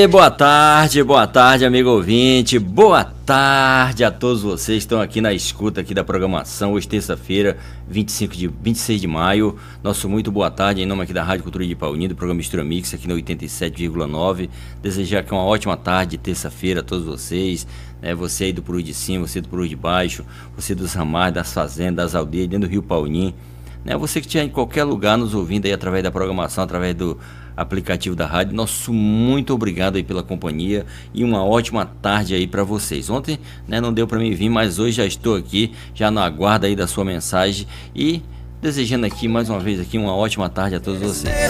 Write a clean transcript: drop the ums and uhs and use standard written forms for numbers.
Boa tarde, amigo ouvinte. Boa tarde a todos vocês que estão aqui na escuta aqui da programação. Hoje, terça-feira, 26 de maio. Nosso muito boa tarde em nome aqui da Rádio Cultura de Paulínia, do programa Mistura Mix aqui no 87,9. Desejar aqui uma ótima tarde, terça-feira a todos vocês. Você aí do Puru de Cima, você do Puru de Baixo, você dos ramais, das fazendas, das aldeias, dentro do Rio Paulim. Você que estiver em qualquer lugar nos ouvindo aí através da programação, através do aplicativo da rádio, nosso muito obrigado aí pela companhia e uma ótima tarde aí para vocês. Ontem não deu para mim vir, mas hoje já estou aqui, já no aguardo aí da sua mensagem e desejando aqui mais uma vez aqui uma ótima tarde a todos vocês.